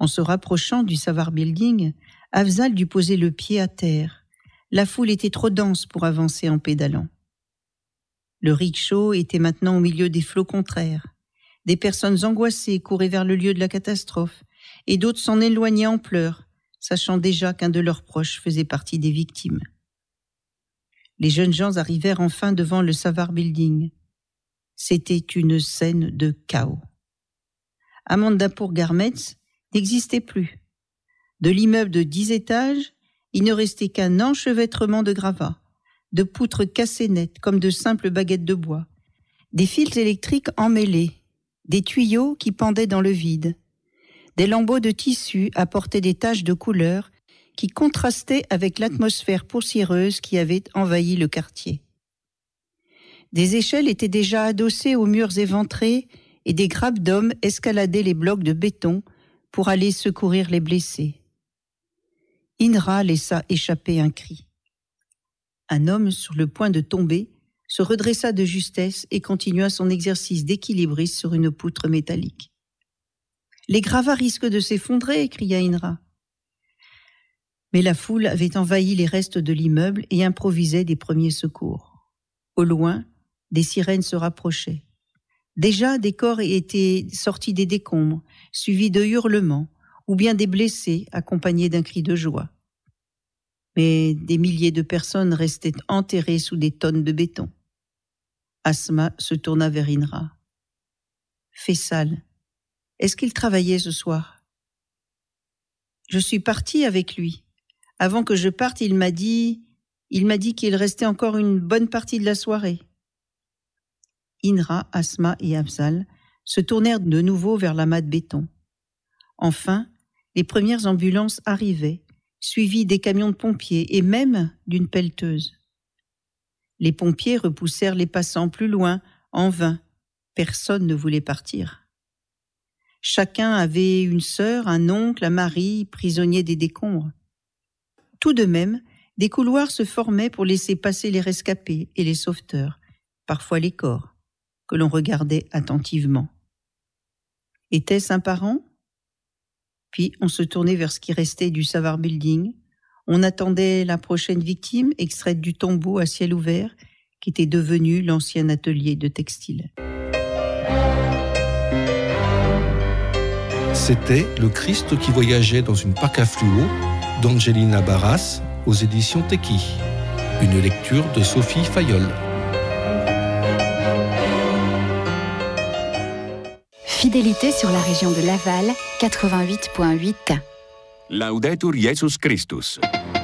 En se rapprochant du Savard Building, Afzal dut poser le pied à terre. La foule était trop dense pour avancer en pédalant. Le rickshaw était maintenant au milieu des flots contraires. Des personnes angoissées couraient vers le lieu de la catastrophe et d'autres s'en éloignaient en pleurs, sachant déjà qu'un de leurs proches faisait partie des victimes. Les jeunes gens arrivèrent enfin devant le Savard Building. C'était une scène de chaos. Amandapur Garments n'existait plus. De l'immeuble de 10 étages, il ne restait qu'un enchevêtrement de gravats, de poutres cassées nettes comme de simples baguettes de bois, des fils électriques emmêlés, des tuyaux qui pendaient dans le vide. Des lambeaux de tissu apportaient des taches de couleur qui contrastaient avec l'atmosphère poussiéreuse qui avait envahi le quartier. Des échelles étaient déjà adossées aux murs éventrés et des grappes d'hommes escaladaient les blocs de béton pour aller secourir les blessés. Indra laissa échapper un cri. Un homme sur le point de tomber se redressa de justesse et continua son exercice d'équilibriste sur une poutre métallique. « Les gravats risquent de s'effondrer !» cria Indra. Mais la foule avait envahi les restes de l'immeuble et improvisait des premiers secours. Au loin, des sirènes se rapprochaient. Déjà, des corps étaient sortis des décombres, suivis de hurlements, ou bien des blessés accompagnés d'un cri de joie. Mais des milliers de personnes restaient enterrées sous des tonnes de béton. Asma se tourna vers Indra. « Faisal, est-ce qu'il travaillait ce soir ?»« Je suis partie avec lui. Avant que je parte, il m'a dit qu'il restait encore une bonne partie de la soirée. » Indra, Asma et Afzal se tournèrent de nouveau vers l'amas de béton. Enfin, les premières ambulances arrivaient, suivies des camions de pompiers et même d'une pelleteuse. Les pompiers repoussèrent les passants plus loin, en vain. Personne ne voulait partir. Chacun avait une sœur, un oncle, un mari, prisonniers des décombres. Tout de même, des couloirs se formaient pour laisser passer les rescapés et les sauveteurs, parfois les corps, que l'on regardait attentivement. Était-ce un parent ? Puis on se tournait vers ce qui restait du Savard Building. On attendait la prochaine victime, extraite du tombeau à ciel ouvert, qui était devenu l'ancien atelier de textile. C'était Le Christ qui voyageait dans une Paca à fluo d'Angelina Barras aux éditions Teki. Une lecture de Sophie Fayolle. Fidélité sur la région de Laval, 88.8. Laudetur Jesus Christus.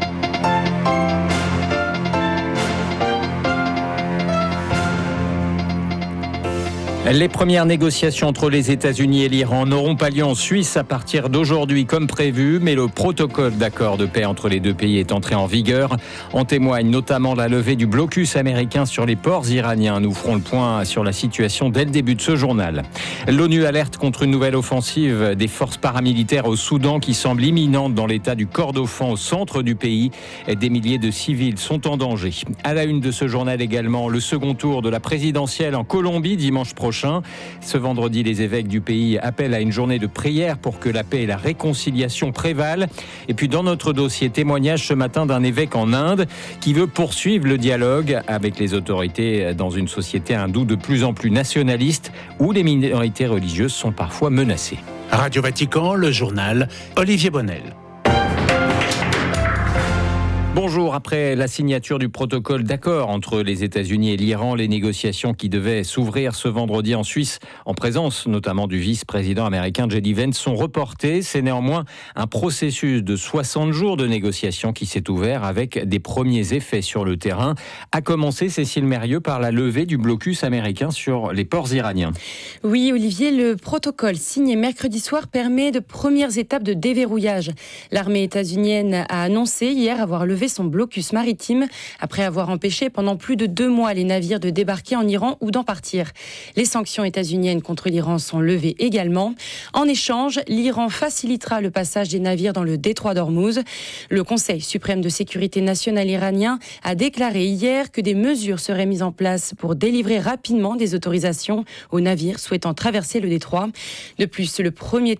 Les premières négociations entre les États-Unis et l'Iran n'auront pas lieu en Suisse à partir d'aujourd'hui comme prévu, mais le protocole d'accord de paix entre les deux pays est entré en vigueur. En témoigne notamment la levée du blocus américain sur les ports iraniens. Nous ferons le point sur la situation dès le début de ce journal. L'ONU alerte contre une nouvelle offensive des forces paramilitaires au Soudan qui semble imminente dans l'état du Kordofan au centre du pays. Des milliers de civils sont en danger. À la une de ce journal également, le second tour de la présidentielle en Colombie dimanche prochain. Ce vendredi, les évêques du pays appellent à une journée de prière pour que la paix et la réconciliation prévalent. Et puis dans notre dossier, témoignage ce matin d'un évêque en Inde qui veut poursuivre le dialogue avec les autorités dans une société hindoue de plus en plus nationaliste où les minorités religieuses sont parfois menacées. Radio Vatican, le journal, Olivier Bonnel. Bonjour, après la signature du protocole d'accord entre les États-Unis et l'Iran, les négociations qui devaient s'ouvrir ce vendredi en Suisse, en présence notamment du vice-président américain J.D. Vance, sont reportées. C'est néanmoins un processus de 60 jours de négociations qui s'est ouvert avec des premiers effets sur le terrain. A commencé, Cécile Mérieux, par la levée du blocus américain sur les ports iraniens. Oui, Olivier, le protocole signé mercredi soir permet de premières étapes de déverrouillage. L'armée états-unienne a annoncé hier avoir levé son blocus maritime après avoir empêché pendant plus de 2 mois les navires de débarquer en Iran ou d'en partir. Les sanctions états-uniennes contre l'Iran sont levées également. En échange, l'Iran facilitera le passage des navires dans le détroit d'Ormuz. Le Conseil suprême de sécurité nationale iranien a déclaré hier que des mesures seraient mises en place pour délivrer rapidement des autorisations aux navires souhaitant traverser le détroit. De plus, le premier